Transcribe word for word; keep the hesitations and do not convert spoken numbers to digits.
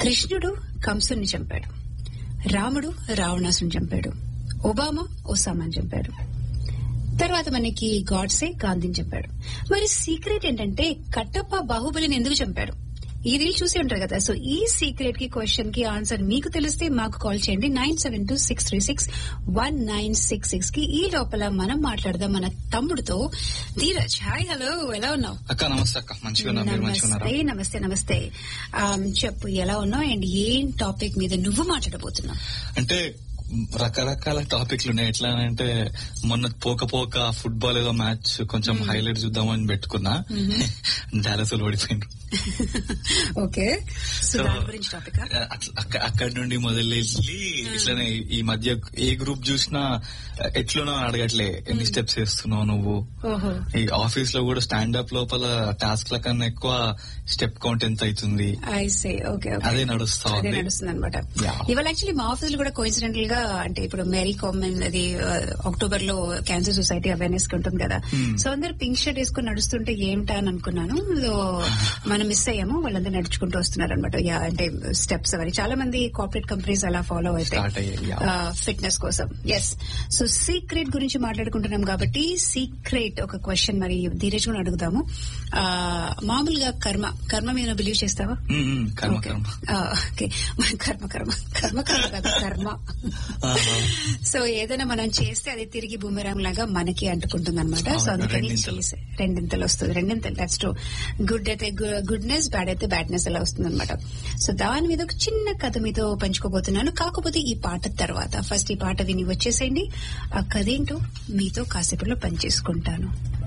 కృష్ణుడు కంసుని చంపాడు, రాముడు రావణాసుని చంపాడు, ఒబామా ఒసామాని చంపాడు, తర్వాత మనకి గాడ్సే గాంధీని చంపాడు. మరి సీక్రెట్ ఏంటంటే కట్టప్ప బాహుబలిని ఎందుకు చంపాడు? ఈ రీల్ చూసి ఉంటారు కదా. సో ఈ సీక్రెట్ కి క్వశ్చన్ కి ఆన్సర్ మీకు తెలిస్తే మాకు కాల్ చేయండి nine seven two six three six one nine six six కి. ఈ లోపల మనం మాట్లాడదాం మన తమ్ముడితో. ధీరజ్, హాయ్, హలో, ఎలా ఉన్నావు? అక్క నమస్తే అక్క, మంచిగా ఉన్నా, మీరు మంచిగా ఉన్నారా? నమస్తే నమస్తే నమస్తే. చెప్పు, ఎలా ఉన్నావు అండ్ ఏం టాపిక్ మీద నువ్వు మాట్లాడబోతున్నావు? అంటే రకరకాల టాపిక్లు ఉన్నాయి. ఎట్లా అంటే మొన్న పోక పోక ఫుట్బాల్ ఏదో మ్యాచ్ కొంచెం హైలైట్ చూద్దామని పెట్టుకున్నా, డాలస్ ఓడిపోయినారు. ఓకే, సో అక్కడి నుండి మొదలెళ్ళి ఇట్లానే ఈ మధ్య ఏ గ్రూప్ చూసినా ఎట్లున్నా అడగట్లే, ఎన్ని స్టెప్స్ వేస్తున్నావు నువ్వు. ఈ ఆఫీస్ లో కూడా స్టాండప్ లోపల టాస్క్ ల కన్నా ఎక్కువ స్టెప్ కౌంట్ ఎంత అవుతుంది అదే నడుస్తా నడుస్తుంది అనమాట. ఇవాళ యాక్చువల్లీ మా ఆఫీస్ లో కూడా కోఇన్సిడెంటల్ గా, అంటే ఇప్పుడు మేరీ కామన్ అది అక్టోబర్ లో క్యాన్సర్ సొసైటీ అవేర్నెస్ కి ఉంటుంది కదా, సో అందరు పింక్ షర్ట్ వేసుకుని నడుస్తుంటే ఏమిటా అని అనుకున్నాను. మనం మిస్ అయ్యాము, వాళ్ళందరూ నడుచుకుంటూ వస్తున్నారు అనమాట. అంటే స్టెప్స్ అవన్నీ చాలా మంది కార్పొరేట్ కంపెనీస్ అలా ఫాలో అవుతాయి ఫిట్నెస్ కోసం. ఎస్, సో సీక్రెట్ గురించి మాట్లాడుకుంటున్నాం కాబట్టి సీక్రెట్ ఒక క్వశ్చన్ మరి ధీరజ్ కూడా అడుగుదాము. మామూలుగా కర్మ కర్మ మీద బిలీవ్ చేస్తావా? ఓకే, కర్మ కర్మ కర్మ కర్మ కదా కర్మ. సో ఏదైనా మనం చేస్తే అది తిరిగి బూమెరాంగ్ లాగా మనకి అంటుకుంటుంది అనమాట. సో అందుకని చేసే రెండింతలు వస్తుంది, రెండింతలు. That's true. గుడ్ అయితే గుడ్నెస్, బ్యాడ్ అయితే బ్యాడ్నెస్ అలా వస్తుంది అనమాట. సో దాని మీద ఒక చిన్న కథ మీతో పంచుకోబోతున్నాను, కాకపోతే ఈ పాట తర్వాత. ఫస్ట్ ఈ పాట విని వచ్చేసేయండి, ఆ కథ ఏంటో మీతో కాసేపట్లో పనిచేసుకుంటాను.